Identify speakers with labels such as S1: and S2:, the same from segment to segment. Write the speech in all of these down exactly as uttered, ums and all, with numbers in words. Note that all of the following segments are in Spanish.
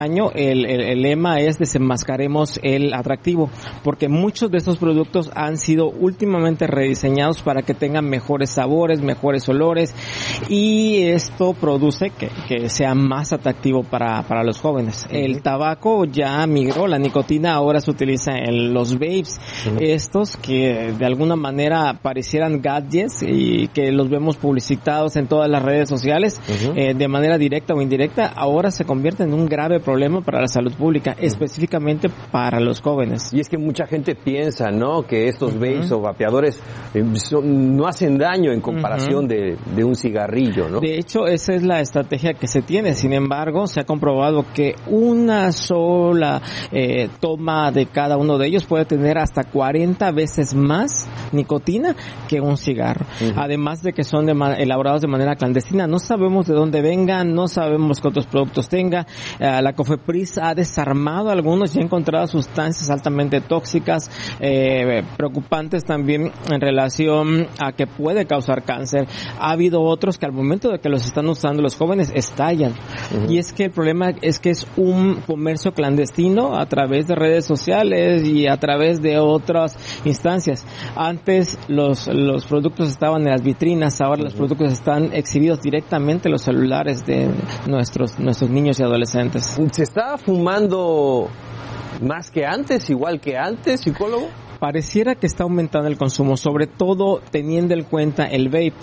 S1: año el, el, el lema es desenmascaremos el atractivo, porque muchos de estos productos han sido últimamente rediseñados para que tengan mejores sabores, mejores olores, y esto produce que, que sea más atractivo para, para los jóvenes. Uh-huh. El tabaco ya migró, la nicotina ahora se utiliza en los vapes, uh-huh. estos que de alguna manera parecieran gadgets y que los vemos publicitados en todas las redes sociales, uh-huh. eh, de manera directa o indirecta, ahora se convierten en un grave problema problema para la salud pública, uh-huh. específicamente para los jóvenes.
S2: Y es que mucha gente piensa, ¿no?, que estos vapes uh-huh. o vapeadores eh, son, no hacen daño en comparación uh-huh. de, de un cigarrillo, ¿no?
S1: De hecho, esa es la estrategia que se tiene. Sin embargo, se ha comprobado que una sola eh, toma de cada uno de ellos puede tener hasta cuarenta veces más nicotina que un cigarro. Uh-huh. Además de que son de ma- elaborados de manera clandestina. No sabemos de dónde vengan, no sabemos qué otros productos tenga. Uh, la COFEPRIS ha desarmado algunos y ha encontrado sustancias altamente tóxicas, eh, preocupantes también en relación a que puede causar cáncer. Ha habido otros que al momento de que los están usando los jóvenes estallan. Uh-huh. Y es que el problema es que es un comercio clandestino a través de redes sociales y a través de otras instancias. Antes los los productos estaban en las vitrinas, ahora uh-huh. los productos están exhibidos directamente en los celulares de nuestros nuestros niños y adolescentes.
S2: ¿Se está fumando más que antes, igual que antes, psicólogo?
S1: Pareciera que está aumentando el consumo, sobre todo teniendo en cuenta el vape.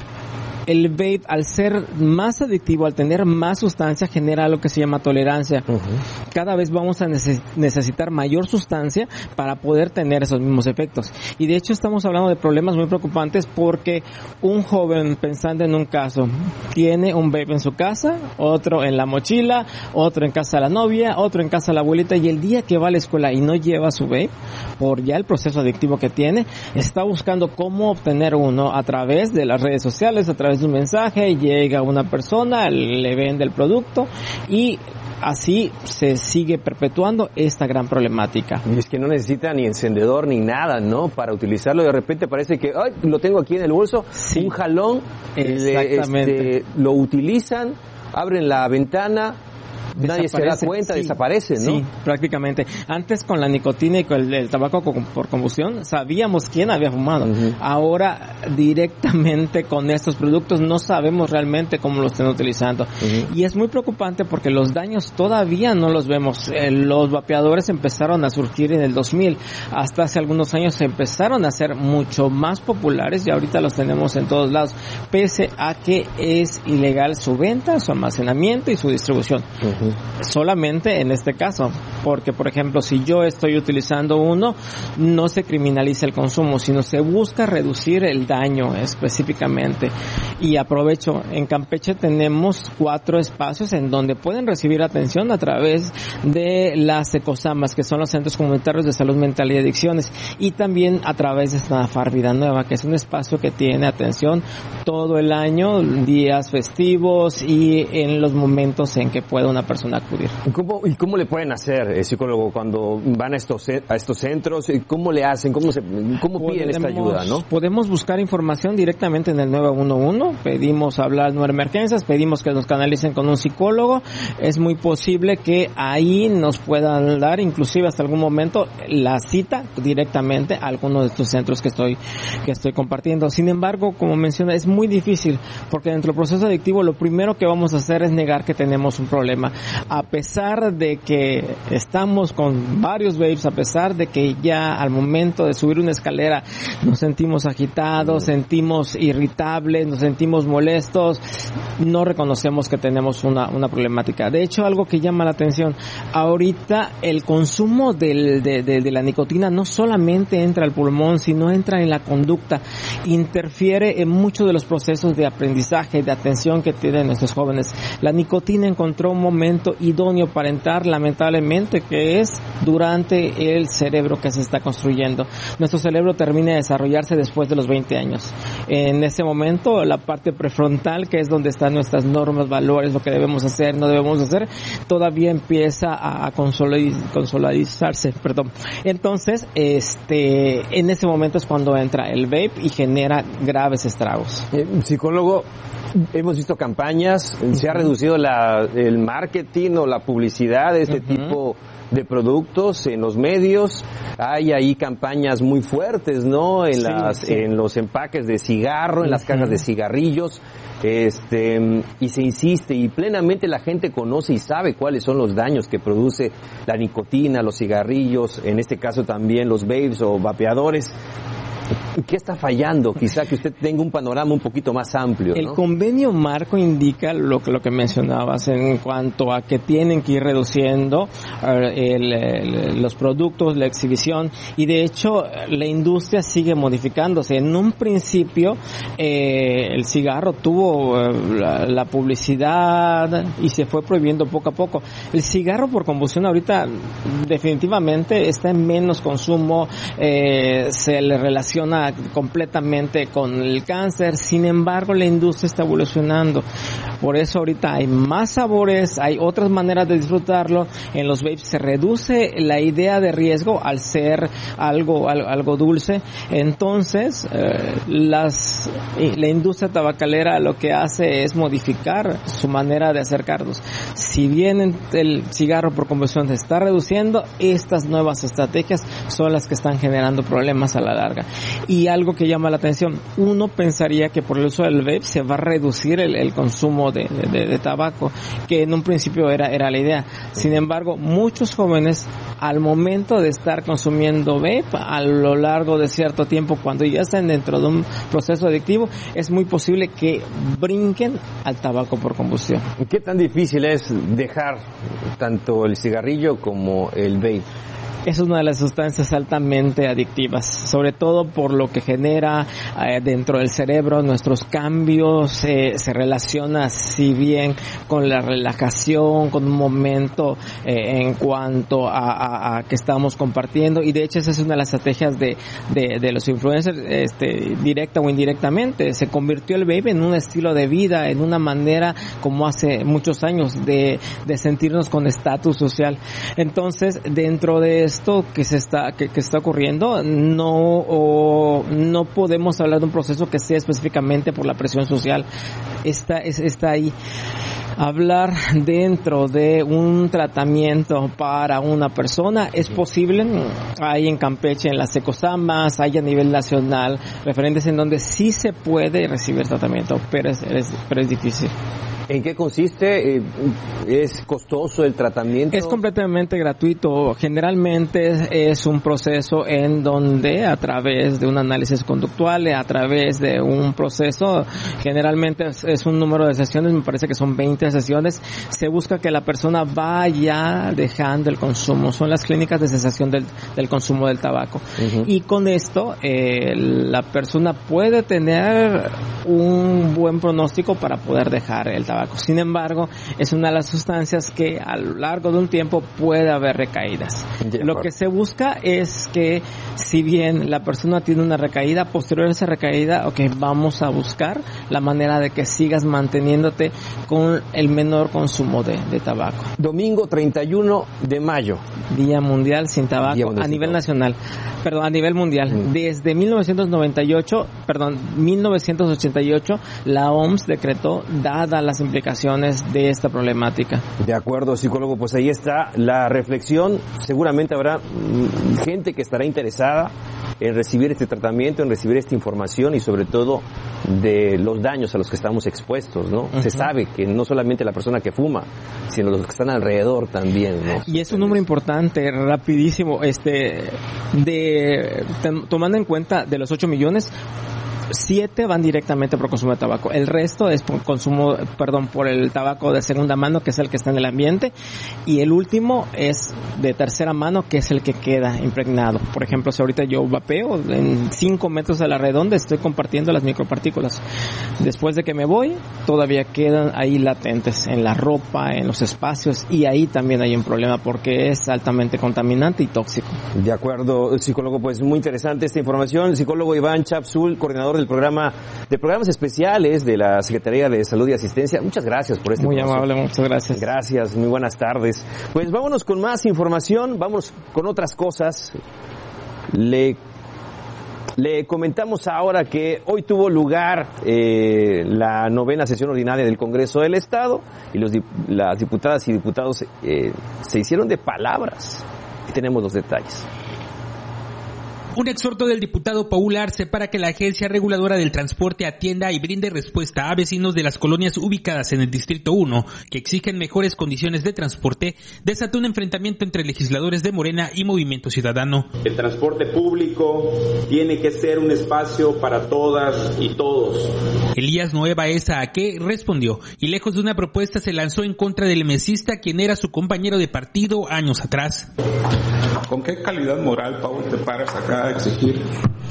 S1: El vape, al ser más adictivo, al tener más sustancia, genera lo que se llama tolerancia. Uh-huh. Cada vez vamos a neces- necesitar mayor sustancia para poder tener esos mismos efectos. Y de hecho estamos hablando de problemas muy preocupantes porque un joven, pensando en un caso, tiene un vape en su casa, otro en la mochila, otro en casa de la novia, otro en casa de la abuelita, y el día que va a la escuela y no lleva su vape, por ya el proceso adictivo que tiene, está buscando cómo obtener uno a través de las redes sociales, a través de un mensaje, llega una persona, le vende el producto y así se sigue perpetuando esta gran problemática.
S2: Y es que no necesita ni encendedor ni nada, ¿no?, para utilizarlo. De repente parece que, ¡ay!, lo tengo aquí en el bolso, sí. un jalón,
S1: exactamente.
S2: Le, este, lo utilizan, abren la ventana, nadie se da cuenta, sí. desaparece, ¿no?
S1: Sí, prácticamente. Antes con la nicotina y con el, el tabaco con, por combustión sabíamos quién había fumado. Uh-huh. Ahora directamente con estos productos no sabemos realmente cómo los están utilizando. Uh-huh. Y es muy preocupante porque los daños todavía no los vemos. Eh, los vapeadores empezaron a surgir en el dos mil. Hasta hace algunos años se empezaron a ser mucho más populares y ahorita los tenemos en todos lados, pese a que es ilegal su venta, su almacenamiento y su distribución. Uh-huh. Solamente en este caso, porque por ejemplo si yo estoy utilizando uno, no se criminaliza el consumo, sino se busca reducir el daño específicamente. Y aprovecho, en Campeche tenemos cuatro espacios en donde pueden recibir atención a través de las ECOSAMAS, que son los Centros Comunitarios de Salud Mental y Adicciones, y también a través de SNAFAR Vida Nueva, que es un espacio que tiene atención todo el año, días festivos y en los momentos en que pueda una persona acudir.
S2: ¿Cómo, ¿Y cómo le pueden hacer, eh, psicólogo, cuando van a estos a estos centros? ¿Cómo le hacen? ¿Cómo se cómo podemos, piden esta ayuda, no?
S1: Podemos buscar información directamente en el nueve uno uno, pedimos hablar no emergencias, pedimos que nos canalicen con un psicólogo. Es muy posible que ahí nos puedan dar, inclusive hasta algún momento, la cita directamente a alguno de estos centros que estoy que estoy compartiendo. Sin embargo, como menciona, es muy difícil, porque dentro del proceso adictivo lo primero que vamos a hacer es negar que tenemos un problema. A pesar de que estamos con varios vapes, a pesar de que ya al momento de subir una escalera nos sentimos agitados, sentimos irritables, nos sentimos molestos, no reconocemos que tenemos una, una problemática. De hecho, algo que llama la atención, ahorita el consumo del, de, de, de la nicotina no solamente entra al pulmón, sino entra en la conducta, interfiere en muchos de los procesos de aprendizaje, de atención que tienen nuestros jóvenes. La nicotina encontró un momento idóneo para entrar, lamentablemente, que es durante el cerebro que se está construyendo. Nuestro cerebro termina de desarrollarse después de los veinte años. En ese momento, la parte prefrontal, que es donde están nuestras normas, valores, lo que debemos hacer, no debemos hacer, todavía empieza a consolidarse, perdón. Entonces, este, en ese momento es cuando entra el vape y genera graves estragos.
S2: Eh, psicólogo, hemos visto campañas, uh-huh. se ha reducido la, el marketing o la publicidad de este uh-huh. tipo de productos en los medios. Hay ahí campañas muy fuertes, ¿no? En sí, las, sí. en los empaques de cigarro, en uh-huh. las cajas de cigarrillos, este, y se insiste, y plenamente la gente conoce y sabe cuáles son los daños que produce la nicotina, los cigarrillos, en este caso también los vapes o vapeadores. ¿Qué está fallando? Quizá que usted tenga un panorama un poquito más amplio, ¿no?
S1: El convenio marco indica lo que lo que mencionabas en cuanto a que tienen que ir reduciendo el, el, los productos, la exhibición, y de hecho la industria sigue modificándose. En un principio eh, el cigarro tuvo eh, la, la publicidad y se fue prohibiendo poco a poco. El cigarro por combustión ahorita definitivamente está en menos consumo, eh, se le relaciona completamente con el cáncer. Sin embargo, la industria está evolucionando. Por eso ahorita hay más sabores, hay otras maneras de disfrutarlo. En los vapes se reduce la idea de riesgo al ser algo algo, algo dulce. Entonces, eh, las la industria tabacalera lo que hace es modificar su manera de acercarnos. Si bien el cigarro por combustión se está reduciendo, estas nuevas estrategias son las que están generando problemas a la larga. Y algo que llama la atención, uno pensaría que por el uso del vape se va a reducir el, el consumo de, de, de tabaco, que en un principio era, era la idea. Sin embargo, muchos jóvenes al momento de estar consumiendo vape, a lo largo de cierto tiempo, cuando ya están dentro de un proceso adictivo, es muy posible que brinquen al tabaco por combustión.
S2: ¿Qué tan difícil es dejar tanto el cigarrillo como el vape?
S1: Es una de las sustancias altamente adictivas, sobre todo por lo que genera eh, dentro del cerebro. Nuestros cambios eh, se relaciona si bien con la relajación, con un momento eh, en cuanto a, a, a que estamos compartiendo, y de hecho esa es una de las estrategias de, de, de los influencers, este, directa o indirectamente. Se convirtió el vape en un estilo de vida, en una manera como hace muchos años de, de sentirnos con estatus social. Entonces, dentro de esto que se está que, que está ocurriendo, no o, no podemos hablar de un proceso que sea específicamente por la presión social. Está es, está ahí. Hablar dentro de un tratamiento para una persona es posible. Hay en Campeche, en las ecosamas, hay a nivel nacional referentes en donde sí se puede recibir tratamiento, pero es, es, pero es difícil.
S2: ¿En qué consiste? ¿Es costoso el tratamiento?
S1: Es completamente gratuito. Generalmente es un proceso en donde a través de un análisis conductual, a través de un proceso, generalmente es un número de sesiones, me parece que son veinte sesiones, se busca que la persona vaya dejando el consumo. Son las clínicas de cesación del, del consumo del tabaco. Uh-huh. Y con esto eh, la persona puede tener un buen pronóstico para poder dejar el tabaco. Sin embargo, es una de las sustancias que a lo largo de un tiempo puede haber recaídas. Lo que se busca es que, si bien la persona tiene una recaída, posterior a esa recaída, ok, vamos a buscar la manera de que sigas manteniéndote con el menor consumo de, de tabaco.
S2: Domingo treinta y uno de mayo.
S1: Día Mundial sin Tabaco a nivel nacional. Perdón, a nivel mundial. Mm. Desde mil novecientos noventa y ocho, perdón, mil novecientos ochenta y ocho, la O M S decretó, dadas las implicaciones de esta problemática.
S2: De acuerdo, psicólogo, pues ahí está la reflexión. Seguramente habrá gente que estará interesada en recibir este tratamiento, en recibir esta información y sobre todo de los daños a los que estamos expuestos, ¿no? Uh-huh. Se sabe que no solamente la persona que fuma, sino los que están alrededor también, ¿no?
S1: Y es un número importante, rapidísimo, este, de tomando en cuenta de los ocho millones, siete van directamente por consumo de tabaco. El resto es por consumo, perdón, por el tabaco de segunda mano, que es el que está en el ambiente, y el último es de tercera mano, que es el que queda impregnado. Por ejemplo, si ahorita yo vapeo, en cinco metros a la redonda estoy compartiendo las micropartículas. Después de que me voy, todavía quedan ahí latentes en la ropa, en los espacios, y ahí también hay un problema porque es altamente contaminante y tóxico.
S2: De acuerdo, psicólogo, pues muy interesante esta información. El psicólogo Iván Chapsul, coordinador del programa de programas especiales de la Secretaría de Salud y Asistencia. Muchas gracias por este
S1: Muy amable, muchas gracias.
S2: Gracias, muy buenas tardes. Pues vámonos con más información, vamos con otras cosas. Le Le comentamos ahora que hoy tuvo lugar eh, la novena sesión ordinaria del Congreso del Estado y los, las diputadas y diputados eh, se hicieron de palabras. Y tenemos los detalles.
S3: Un exhorto del diputado Paul Arce para que la Agencia Reguladora del Transporte atienda y brinde respuesta a vecinos de las colonias ubicadas en el Distrito uno que exigen mejores condiciones de transporte, desató un enfrentamiento entre legisladores de Morena y Movimiento Ciudadano.
S4: El transporte público tiene que ser un espacio para todas y todos.
S3: Elías Noé Baeza Aque respondió y lejos de una propuesta se lanzó en contra del mesista, quien era su compañero de partido años atrás.
S5: ¿Con qué calidad moral, Paul, te paras acá a exigir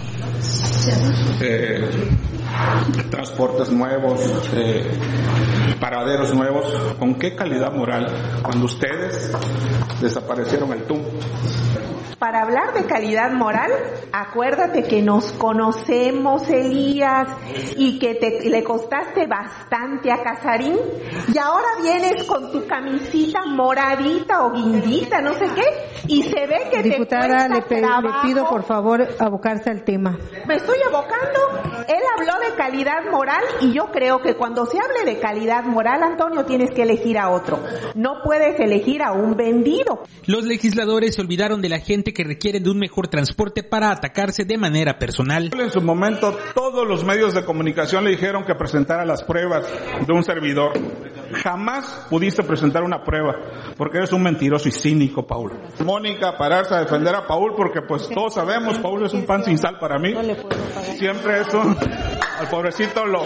S5: eh, transportes nuevos, eh, paraderos nuevos? ¿Con qué calidad moral cuando ustedes desaparecieron el T U M?
S6: Para hablar de calidad moral, acuérdate que nos conocemos, Elías, y que te, le costaste bastante a Casarín, y ahora vienes con tu camisita moradita o guindita, no sé qué, y se ve que
S7: Diputada,
S6: te
S7: le, pe- le pido por favor abocarse al tema.
S6: Me estoy abocando. Él habló de calidad moral y yo creo que cuando se hable de calidad moral, Antonio, tienes que elegir a otro. No puedes elegir a un vendido.
S3: Los legisladores se olvidaron de la gente que requiere de un mejor transporte para atacarse de manera personal.
S5: En su momento todos los medios de comunicación le dijeron que presentara las pruebas de un servidor. Jamás pudiste presentar una prueba porque eres un mentiroso y cínico, Paul. Mónica, pararse a defender a Paul porque pues todos sabemos, Paul es un pan sin sal para mí. Siempre eso, al pobrecito lo,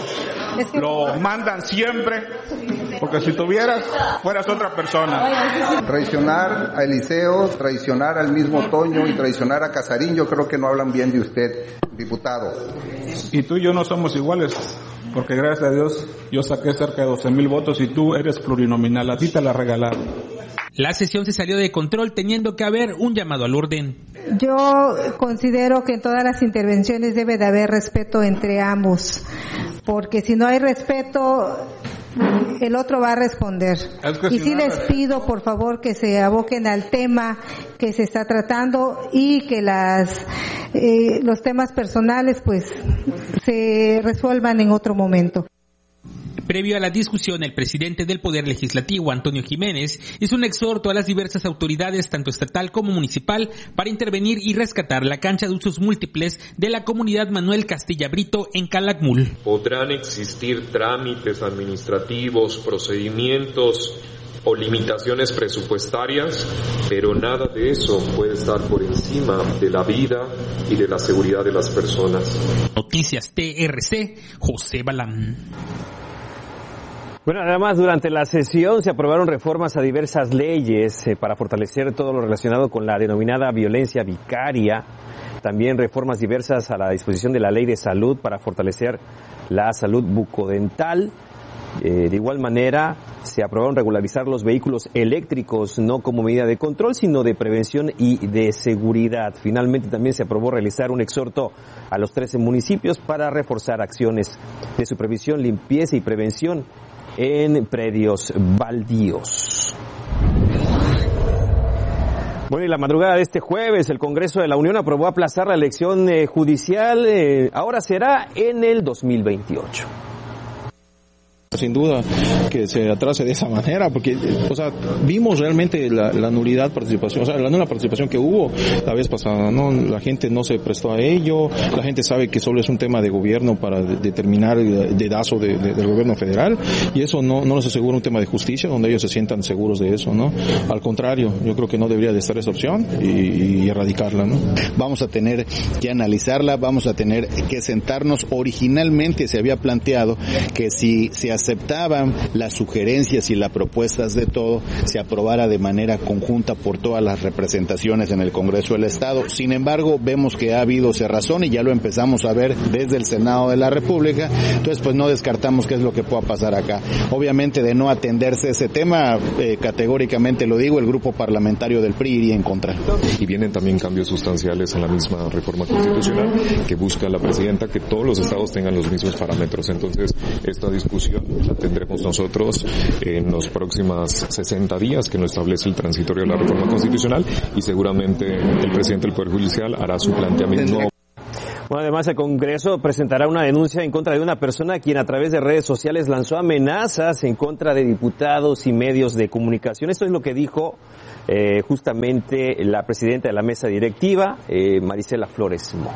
S5: lo mandan siempre, porque si tuvieras, fueras otra persona.
S8: Traicionar a Eliseo, traicionar al mismo Toño y traicionar a Casarín, yo creo que no hablan bien de usted, diputado.
S5: Y tú y yo no somos iguales, porque gracias a Dios yo saqué cerca de doce mil votos y tú eres plurinominal, a ti te la regalaron.
S3: La sesión se salió de control teniendo que haber un llamado al orden.
S7: Yo considero que en todas las intervenciones debe de haber respeto entre ambos, porque si no hay respeto, el otro va a responder. Es que y si sí les pido por favor que se aboquen al tema que se está tratando y que las eh, los temas personales pues se resuelvan en otro momento.
S3: Previo a la discusión, el presidente del Poder Legislativo, Antonio Jiménez, hizo un exhorto a las diversas autoridades, tanto estatal como municipal, para intervenir y rescatar la cancha de usos múltiples de la comunidad Manuel Castilla Brito en Calakmul.
S9: Podrán existir trámites administrativos, procedimientos o limitaciones presupuestarias, pero nada de eso puede estar por encima de la vida y de la seguridad de las personas.
S3: Noticias T R C, José Balán.
S2: Bueno, además durante la sesión se aprobaron reformas a diversas leyes eh, para fortalecer todo lo relacionado con la denominada violencia vicaria. También reformas diversas a la disposición de la Ley de Salud para fortalecer la salud bucodental. Eh, de igual manera, se aprobaron regularizar los vehículos eléctricos, no como medida de control, sino de prevención y de seguridad. Finalmente, también se aprobó realizar un exhorto a los trece municipios para reforzar acciones de supervisión, limpieza y prevención en predios baldíos. Bueno, y la madrugada de este jueves, el Congreso de la Unión aprobó aplazar la elección eh, judicial. Eh, ahora será en el dos mil veintiocho.
S10: sin duda que se atrase de esa manera, porque, o sea, vimos realmente la, la nulidad participación, o sea, la nula participación que hubo la vez pasada, ¿no? La gente no se prestó a ello, la gente sabe que solo es un tema de gobierno para de, determinar el dedazo de, de, del gobierno federal, y eso no, no les asegura un tema de justicia donde ellos se sientan seguros de eso, ¿no? Al contrario, yo creo que no debería de estar esa opción y, y erradicarla, ¿no?
S11: Vamos a tener que analizarla, vamos a tener que sentarnos. Originalmente se había planteado que si se aceptaban las sugerencias y las propuestas de todo, se aprobara de manera conjunta por todas las representaciones en el Congreso del Estado. Sin embargo, vemos que ha habido cerrazón y ya lo empezamos a ver desde el Senado de la República. Entonces, pues no descartamos qué es lo que pueda pasar acá. Obviamente, de no atenderse ese tema, eh, categóricamente lo digo, el grupo parlamentario del P R I iría en contra.
S9: Y vienen también cambios sustanciales en la misma reforma constitucional que busca la presidenta que todos los estados tengan los mismos parámetros. Entonces, esta discusión la tendremos nosotros en los próximos sesenta días que nos establece el transitorio de la reforma constitucional, y seguramente el presidente del Poder Judicial hará su planteamiento.
S2: Bueno, además el Congreso presentará una denuncia en contra de una persona quien a través de redes sociales lanzó amenazas en contra de diputados y medios de comunicación. Esto es lo que dijo eh, justamente la presidenta de la mesa directiva, eh, Marisela Flores Mo.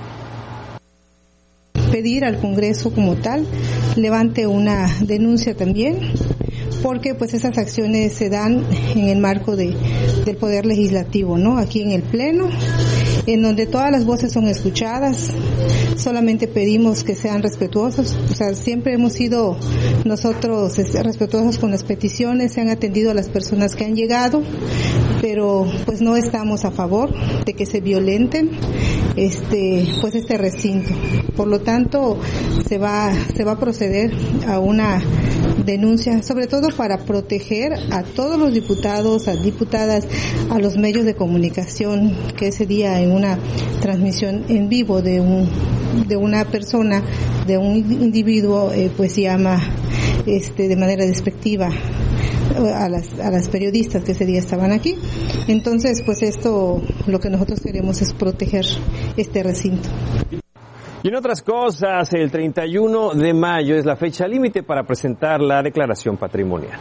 S7: Pedir al Congreso como tal levante una denuncia también, porque pues esas acciones se dan en el marco de del Poder Legislativo, ¿no? Aquí en el Pleno, en donde todas las voces son escuchadas. Solamente pedimos que sean respetuosos, o sea, siempre hemos sido nosotros respetuosos con las peticiones, se han atendido a las personas que han llegado, pero pues no estamos a favor de que se violenten este pues este recinto. Por lo tanto, se va se va a proceder a una denuncia, sobre todo para proteger a todos los diputados, a diputadas, a los medios de comunicación, que ese día en una transmisión en vivo de un de una persona, de un individuo, eh, pues llama este de manera despectiva a las a las periodistas que ese día estaban aquí. Entonces, pues esto, lo que nosotros queremos es proteger este recinto.
S2: Y en otras cosas, el treinta y uno de mayo es la fecha límite para presentar la declaración patrimonial.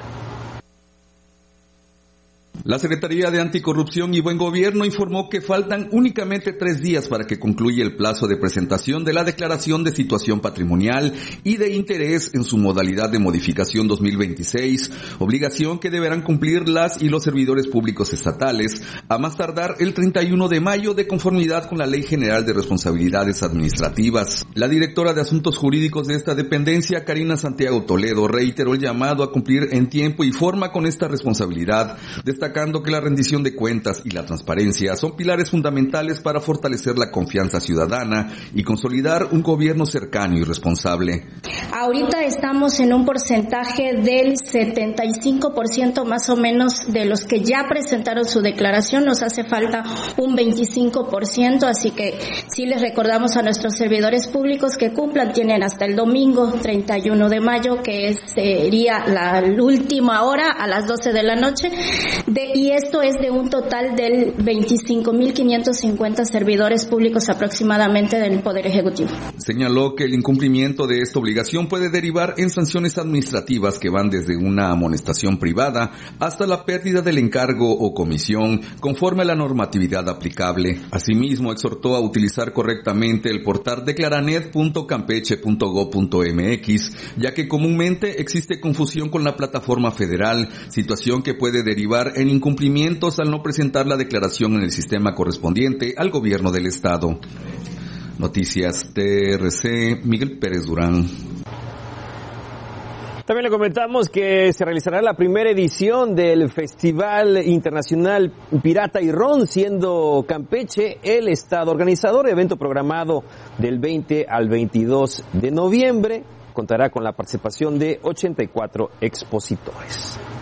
S12: La Secretaría de Anticorrupción y Buen Gobierno informó que faltan únicamente tres días para que concluya el plazo de presentación de la declaración de situación patrimonial y de interés en su modalidad de modificación dos mil veintiséis, obligación que deberán cumplir las y los servidores públicos estatales a más tardar el treinta y uno de mayo, de conformidad con la Ley General de Responsabilidades Administrativas. La directora de Asuntos Jurídicos de esta dependencia, Karina Santiago Toledo, reiteró el llamado a cumplir en tiempo y forma con esta responsabilidad, destacando que la rendición de cuentas y la transparencia son pilares fundamentales para fortalecer la confianza ciudadana y consolidar un gobierno cercano y responsable.
S13: Ahorita estamos en un porcentaje del setenta y cinco por ciento más o menos de los que ya presentaron su declaración. Nos hace falta un veinticinco por ciento, así que sí les recordamos a nuestros servidores públicos que cumplan. Tienen hasta el domingo treinta y uno de mayo, que es, sería la última hora a las doce de la noche. De, y esto es de un total del veinticinco mil quinientos cincuenta servidores públicos aproximadamente del Poder Ejecutivo.
S12: Señaló que el incumplimiento de esta obligación puede derivar en sanciones administrativas que van desde una amonestación privada hasta la pérdida del encargo o comisión, conforme a la normatividad aplicable. Asimismo, exhortó a utilizar correctamente el portal declaranet punto campeche punto gob punto mx, ya que comúnmente existe confusión con la plataforma federal, situación que puede derivar en incumplimientos al no presentar la declaración en el sistema correspondiente al gobierno del estado. Noticias T R C, Miguel Pérez Durán.
S2: También le comentamos que se realizará la primera edición del Festival Internacional Pirata y Ron, siendo Campeche el estado organizador, evento programado del veinte al veintidós de noviembre. Contará con la participación de ochenta y cuatro expositores.